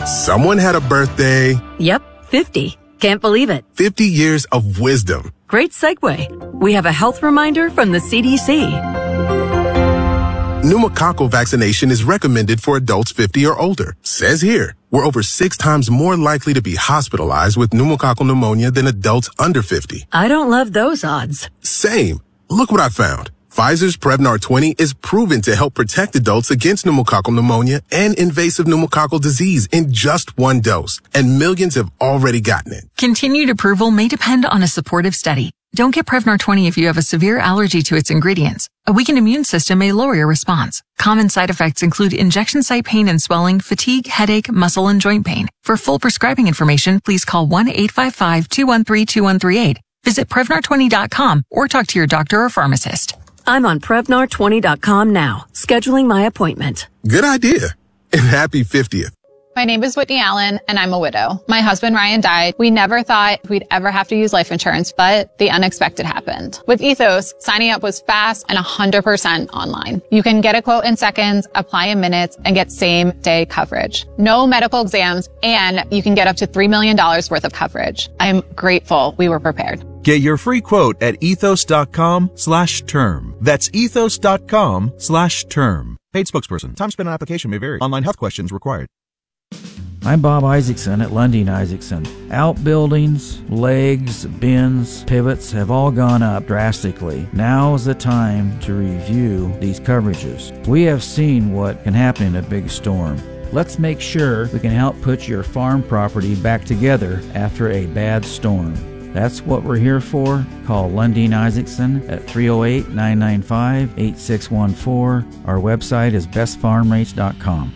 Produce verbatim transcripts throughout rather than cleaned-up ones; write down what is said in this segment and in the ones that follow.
Someone had a birthday. Yep, fifty. Can't believe it. fifty years of wisdom. Great segue. We have a health reminder from the C D C. Pneumococcal vaccination is recommended for adults fifty or older. Says here, we're over six times more likely to be hospitalized with pneumococcal pneumonia than adults under fifty. I don't love those odds. Same. Look what I found. Pfizer's Prevnar twenty is proven to help protect adults against pneumococcal pneumonia and invasive pneumococcal disease in just one dose, and millions have already gotten it. Continued approval may depend on a supportive study. Don't get Prevnar twenty if you have a severe allergy to its ingredients. A weakened immune system may lower your response. Common side effects include injection site pain and swelling, fatigue, headache, muscle, and joint pain. For full prescribing information, please call one eight five five, two one three, two one three eight. Visit Prevnar twenty dot com or talk to your doctor or pharmacist. I'm on Prevnar twenty dot com now, scheduling my appointment. Good idea. And happy fiftieth. My name is Whitney Allen, and I'm a widow. My husband, Ryan, died. We never thought we'd ever have to use life insurance, but the unexpected happened. With Ethos, signing up was fast and one hundred percent online. You can get a quote in seconds, apply in minutes, and get same-day coverage. No medical exams, and you can get up to three million dollars worth of coverage. I'm grateful we were prepared. Get your free quote at ethos.com slash term. That's ethos.com slash term. Paid spokesperson. Time spent on application may vary. Online health questions required. I'm Bob Isaacson at Lundeen Isaacson. Outbuildings, legs, bins, pivots have all gone up drastically. Now is the time to review these coverages. We have seen what can happen in a big storm. Let's make sure we can help put your farm property back together after a bad storm. That's what we're here for. Call Lundeen Isaacson at three oh eight, nine nine five, eight six one four. Our website is best farm rates dot com.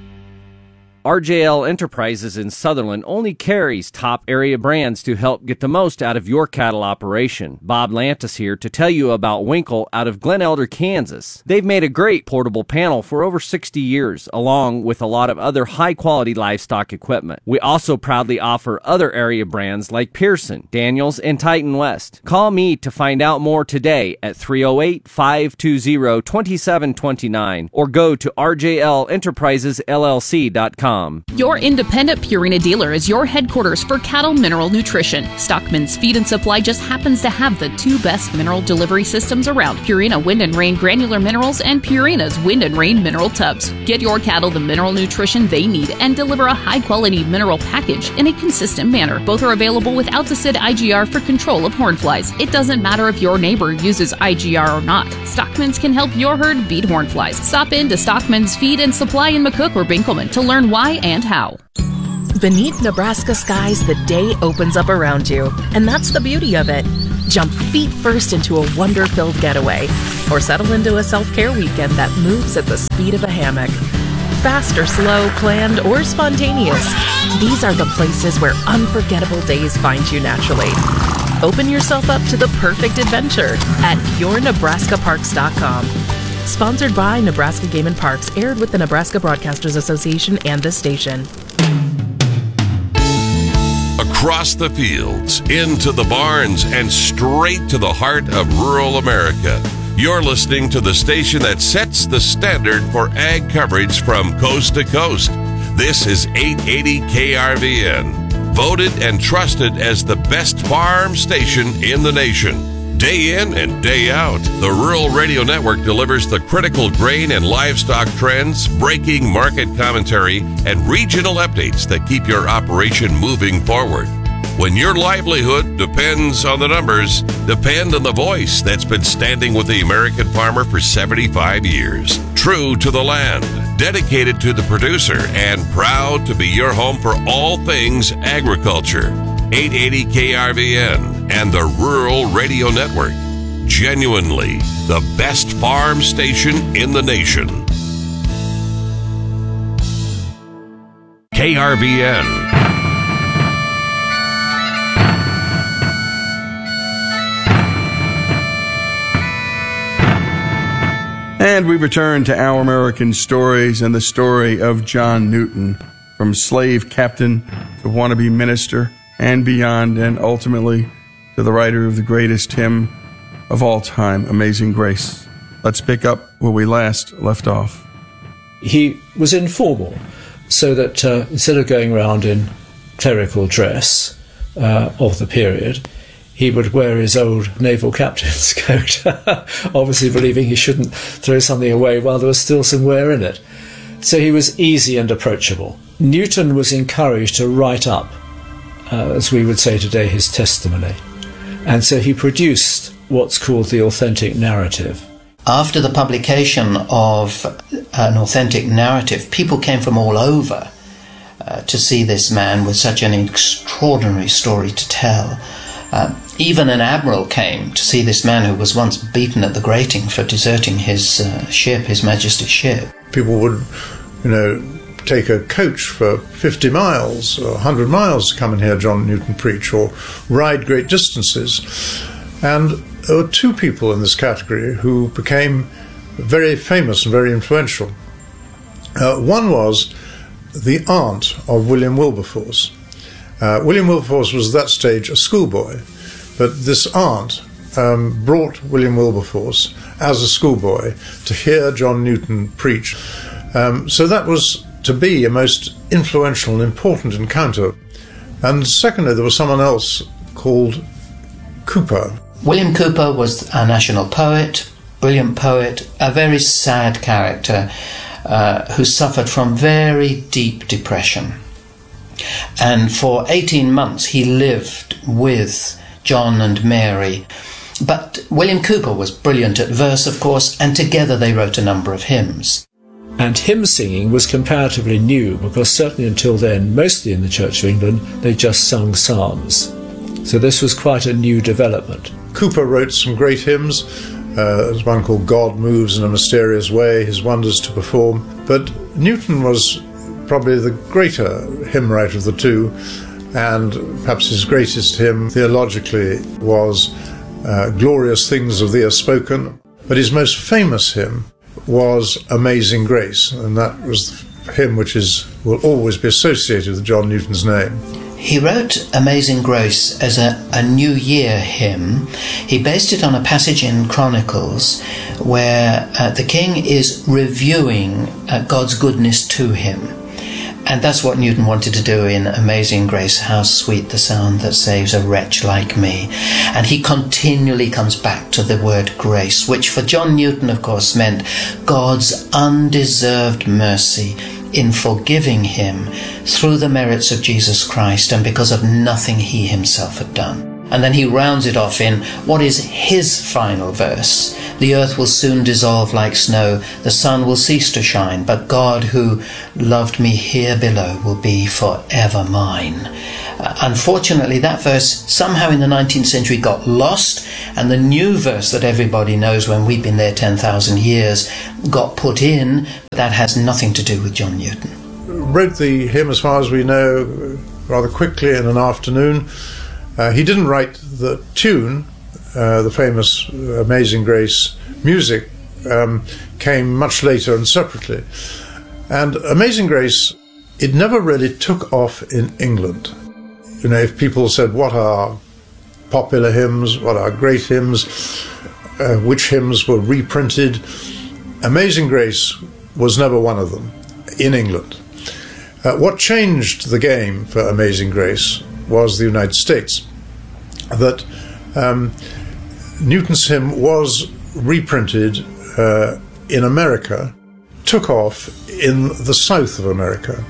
R J L Enterprises in Sutherland only carries top area brands to help get the most out of your cattle operation. Bob Lantis here to tell you about Winkle out of Glen Elder, Kansas. They've made a great portable panel for over sixty years, along with a lot of other high-quality livestock equipment. We also proudly offer other area brands like Pearson, Daniels, and Titan West. Call me to find out more today at three oh eight, five two zero, two seven two nine or go to r j l enterprises l l c dot com. Your independent Purina dealer is your headquarters for cattle mineral nutrition. Stockman's Feed and Supply just happens to have the two best mineral delivery systems around: Purina Wind and Rain granular minerals and Purina's Wind and Rain mineral tubs. Get your cattle the mineral nutrition they need and deliver a high-quality mineral package in a consistent manner. Both are available with Alticid I G R for control of hornflies. It doesn't matter if your neighbor uses I G R or not. Stockman's can help your herd beat hornflies. Stop in to Stockman's Feed and Supply in McCook or Binkelman to learn why and how. Beneath Nebraska skies, the day opens up around you, and that's the beauty of it. Jump feet first into a wonder-filled getaway, or settle into a self-care weekend that moves at the speed of a hammock. Fast or slow, planned or spontaneous, these are the places where unforgettable days find you naturally. Open yourself up to the perfect adventure at your nebraska parks dot com. Sponsored by Nebraska Game and Parks, aired with the Nebraska Broadcasters Association and this station. Across the fields, into the barns, and straight to the heart of rural America. You're listening to the station that sets the standard for ag coverage from coast to coast. This is eight eighty K R V N, voted and trusted as the best farm station in the nation. Day in and day out, the Rural Radio Network delivers the critical grain and livestock trends, breaking market commentary, and regional updates that keep your operation moving forward. When your livelihood depends on the numbers, depend on the voice that's been standing with the American farmer for seventy-five years. True to the land, dedicated to the producer, and proud to be your home for all things agriculture. eight eighty K R V N and the Rural Radio Network. Genuinely the best farm station in the nation. K R V N. And we return to Our American Stories and the story of John Newton, from slave captain to wannabe minister and beyond, and ultimately to the writer of the greatest hymn of all time, Amazing Grace. Let's pick up where we last left off. He was informal, so that uh, instead of going around in clerical dress uh, of the period, he would wear his old naval captain's coat, obviously believing he shouldn't throw something away while there was still some wear in it. So he was easy and approachable. Newton was encouraged to write up, uh, as we would say today, his testimony. And so he produced what's called the authentic narrative. After the publication of an authentic narrative, people came from all over uh, to see this man with such an extraordinary story to tell. Uh, even an admiral came to see this man who was once beaten at the grating for deserting his uh, ship, His Majesty's ship. People would, you know, take a coach for fifty miles or one hundred miles to come and hear John Newton preach, or ride great distances. And there were two people in this category who became very famous and very influential. Uh, one was the aunt of William Wilberforce. Uh, William Wilberforce was at that stage a schoolboy, but this aunt um, brought William Wilberforce as a schoolboy to hear John Newton preach. Um, so that was to be a most influential and important encounter. And secondly, there was someone else called Cowper. William Cowper was a national poet, brilliant poet, a very sad character uh, who suffered from very deep depression. And for eighteen months he lived with John and Mary. But William Cowper was brilliant at verse, of course, and together they wrote a number of hymns. And hymn singing was comparatively new, because certainly until then, mostly in the Church of England, they just sung psalms. So this was quite a new development. Cowper wrote some great hymns. Uh, there's one called God Moves in a Mysterious Way, His Wonders to Perform. But Newton was probably the greater hymn writer of the two, and perhaps his greatest hymn theologically was uh, Glorious Things of Thee Are Spoken. But his most famous hymn was Amazing Grace, and that was the hymn which is will always be associated with John Newton's name. He wrote Amazing Grace as a, a New Year hymn. He based it on a passage in Chronicles where uh, the king is reviewing uh, God's goodness to him. And that's what Newton wanted to do in Amazing Grace, how sweet the sound that saves a wretch like me. And he continually comes back to the word grace, which for John Newton, of course, meant God's undeserved mercy in forgiving him through the merits of Jesus Christ and because of nothing he himself had done. And then he rounds it off in what is his final verse. The earth will soon dissolve like snow, the sun will cease to shine, but God who loved me here below will be forever mine. Uh, unfortunately, that verse somehow in the nineteenth century got lost, and the new verse that everybody knows when we've been there ten thousand years got put in, but that has nothing to do with John Newton. Wrote the hymn, as far as we know, rather quickly in an afternoon. Uh, he didn't write the tune. Uh, the famous Amazing Grace music um, came much later and separately. And Amazing Grace, it never really took off in England. You know, if people said, what are popular hymns, what are great hymns, uh, which hymns were reprinted, Amazing Grace was never one of them in England. Uh, what changed the game for Amazing Grace was the United States. That um, Newton's hymn was reprinted uh, in America, took off in the south of America,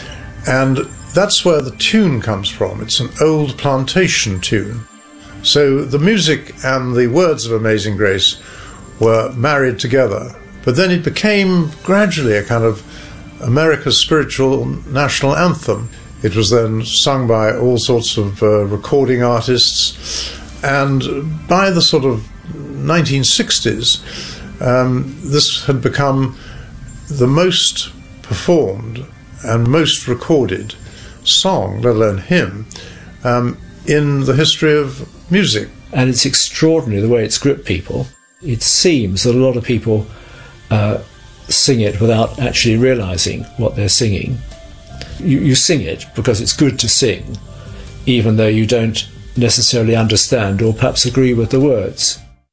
and that's where the tune comes from. It's an old plantation tune. So the music and the words of Amazing Grace were married together, but then it became gradually a kind of America's spiritual national anthem. It was then sung by all sorts of uh, recording artists, and by the sort of nineteen sixties, um, this had become the most performed and most recorded song, let alone hymn, um, in the history of music. And it's extraordinary the way it's gripped people. It seems that a lot of people uh, sing it without actually realising what they're singing. You, you sing it because it's good to sing, even though you don't necessarily understand or perhaps agree with the words.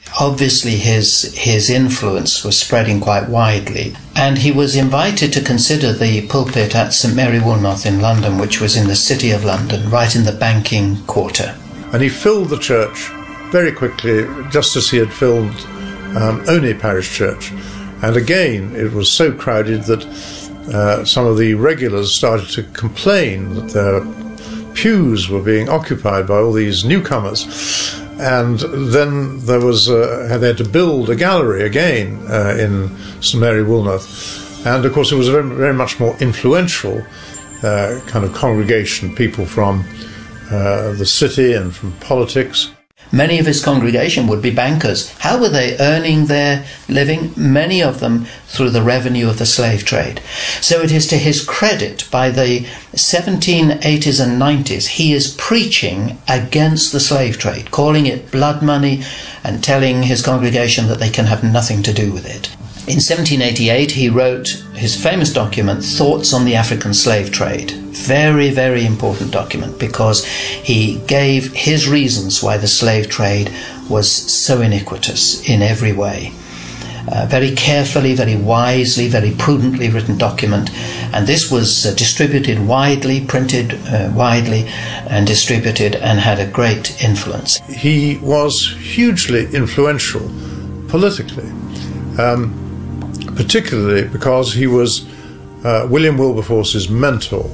Obviously his his influence was spreading quite widely, and he was invited to consider the pulpit at St Mary Woolnoth in London, which was in the City of London, right in the banking quarter. And he filled the church very quickly, just as he had filled um, Oney Parish Church. And again, it was so crowded that uh, some of the regulars started to complain that their pews were being occupied by all these newcomers. And then there was, uh, they had to build a gallery again uh, in St Mary Woolnoth. And of course it was a very, very much more influential uh, kind of congregation, people from uh, the city and from politics. Many of his congregation would be bankers. How were they earning their living? Many of them through the revenue of the slave trade. So it is to his credit, by the seventeen eighties and nineties, he is preaching against the slave trade, calling it blood money and telling his congregation that they can have nothing to do with it. In seventeen eighty-eight, he wrote his famous document, Thoughts on the African Slave Trade. Very, very important document, because he gave his reasons why the slave trade was so iniquitous in every way. Uh, very carefully, very wisely, very prudently written document. And this was uh, distributed widely, printed uh, widely, and distributed, and had a great influence. He was hugely influential politically. Um, particularly because he was uh, William Wilberforce's mentor.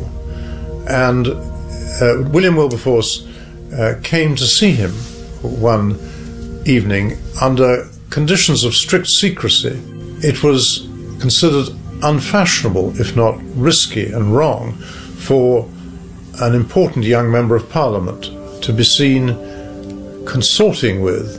And uh, William Wilberforce uh, came to see him one evening under conditions of strict secrecy. It was considered unfashionable, if not risky and wrong, for an important young member of Parliament to be seen consorting with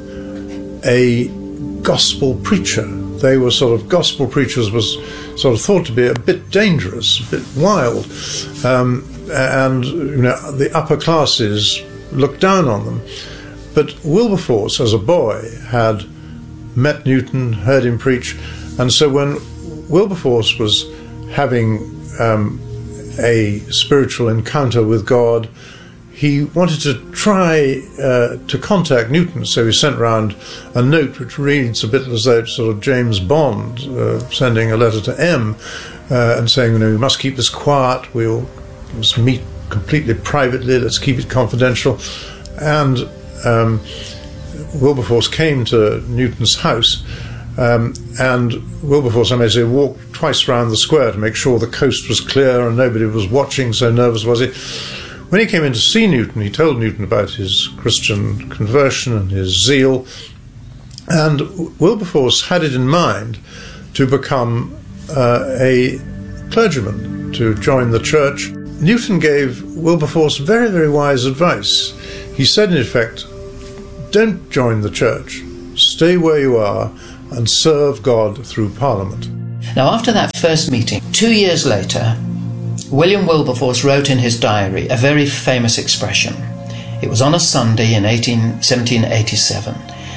a gospel preacher. They were sort of, gospel preachers was sort of thought to be a bit dangerous, a bit wild, um, and you know the upper classes looked down on them. But Wilberforce, as a boy, had met Newton, heard him preach, and so when Wilberforce was having um, a spiritual encounter with God, he wanted to try uh, to contact Newton, so he sent round a note which reads a bit as though it's sort of James Bond uh, sending a letter to M uh, and saying, you know, we must keep this quiet, we'll must meet completely privately, let's keep it confidential. And um, Wilberforce came to Newton's house, um, and Wilberforce, I may say, walked twice round the square to make sure the coast was clear and nobody was watching, so nervous was he. When he came in to see Newton, he told Newton about his Christian conversion and his zeal, and Wilberforce had it in mind to become uh, a clergyman, to join the church. Newton gave Wilberforce very, very wise advice. He said, in effect, don't join the church, stay where you are and serve God through Parliament. Now, after that first meeting, two years later, William Wilberforce wrote in his diary a very famous expression. It was on a Sunday in seventeen eighty-seven.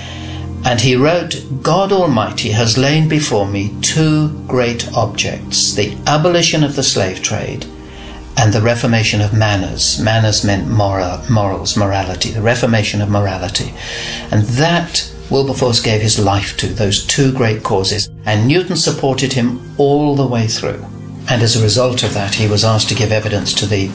And he wrote, God Almighty has lain before me two great objects, the abolition of the slave trade and the reformation of manners. Manners meant moral, morals, morality, the reformation of morality. And that Wilberforce gave his life to, those two great causes. And Newton supported him all the way through. And as a result of that, he was asked to give evidence to the